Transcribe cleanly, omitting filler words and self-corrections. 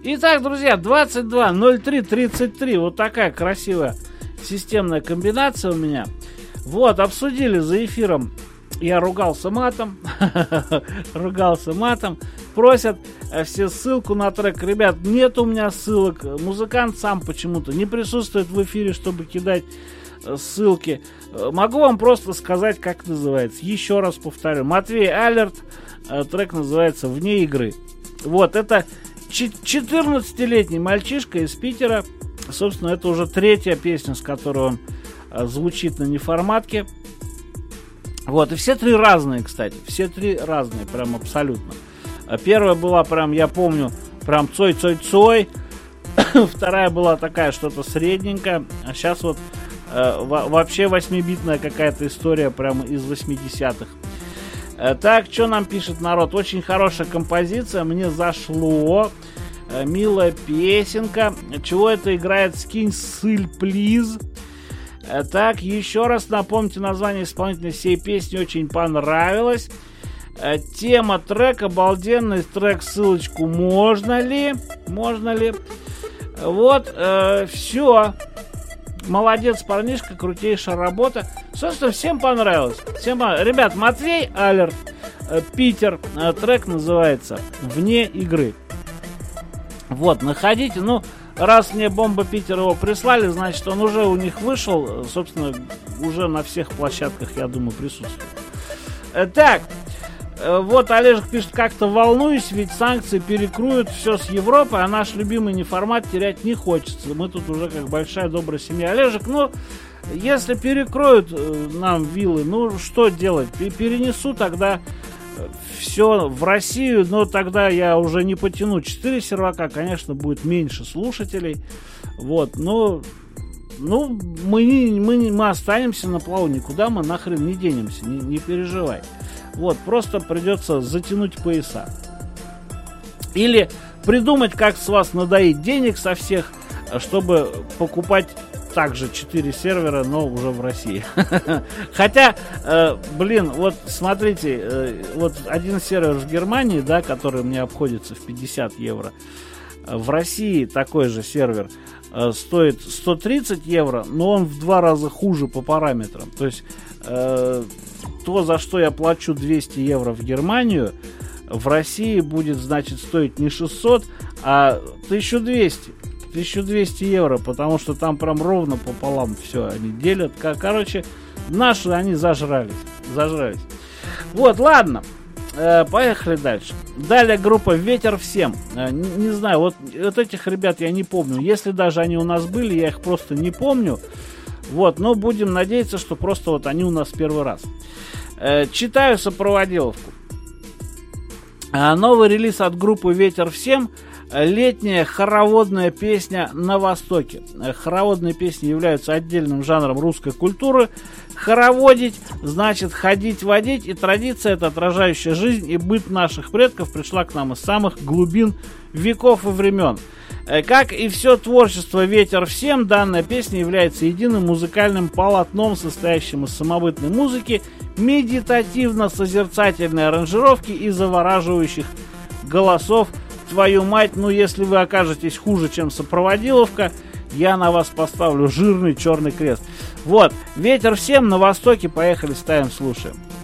Итак, друзья, 22.03.33. Вот такая красивая системная комбинация у меня. Вот, обсудили за эфиром. Я ругался матом. Ругался матом. Просят все ссылку на трек. Ребят, нет у меня ссылок. Музыкант сам почему-то не присутствует в эфире, чтобы кидать ссылки. Могу вам просто сказать, как называется. Еще раз повторю. Матвей Алерт. Трек называется «Вне игры». Вот, это 14-летний мальчишка из Питера. Собственно, это уже третья песня, с которой он звучит на неформатке. Вот, и все три разные, кстати. Все три разные, прям абсолютно. Первая была прям, я помню, прям цой-цой-цой. Вторая была такая, что-то средненькое. А сейчас вот вообще 8-битная какая-то история прямо из 80-х. Так, что нам пишет народ? Очень хорошая композиция, мне зашло. Милая песенка. Чего это играет? Скинь ссыль, плиз. Так, еще раз напомните название исполнителя всей песни. Очень понравилось. Тема трека, обалденный трек, ссылочку можно ли? Можно ли? Вот, все. Молодец, парнишка, крутейшая работа. Собственно, всем понравилось. Ребят, Матвей Алерт, Питер. Трек называется «Вне игры». Вот, находите. Ну, раз мне Бомба Питер его прислали, значит, он уже у них вышел. Собственно, уже на всех площадках, я думаю, присутствует. Так, вот Олежек пишет, как-то волнуюсь, ведь санкции перекроют все с Европы, а наш любимый неформат терять не хочется. Мы тут уже как большая добрая семья. Олежек, ну, если перекроют нам виллы, ну, что делать? Перенесу тогда все в Россию, но тогда я уже не потяну 4 сервака, конечно, будет меньше слушателей. Вот, но мы останемся на плаву, никуда мы нахрен не денемся, не переживай. Вот, просто придется затянуть пояса. Или придумать, как с вас надоить денег со всех, чтобы покупать также 4 сервера, но уже в России. Хотя, вот смотрите, вот один сервер в Германии, да, который мне обходится в 50 евро, в России такой же сервер стоит 130 евро, но он в 2 раза хуже по параметрам. То есть то, за что я плачу 200 евро в Германию, в России будет, значит, стоить не 600, а 1200. 1200 евро, потому что там прям ровно пополам все они делят. Короче, наши они зажрались. Вот, ладно. Поехали дальше. Далее группа «Ветер всем». Не знаю, вот этих ребят я не помню. Если даже они у нас были, я их просто не помню. Вот, но будем надеяться, что просто вот они у нас первый раз. Читаю сопроводиловку. Новый релиз от группы «Ветер всем». Летняя хороводная песня на Востоке. Хороводные песни являются отдельным жанром русской культуры. Хороводить значит ходить, водить. И традиция эта, отражающая жизнь и быт наших предков, пришла к нам из самых глубин веков и времен. Как и все творчество «Ветер всем», данная песня является единым музыкальным полотном, состоящим из самобытной музыки, медитативно-созерцательной аранжировки и завораживающих голосов. Твою мать, ну если вы окажетесь хуже, чем сопроводиловка, я на вас поставлю жирный черный крест. Вот, «Ветер всем» на Востоке, поехали, ставим, слушаем.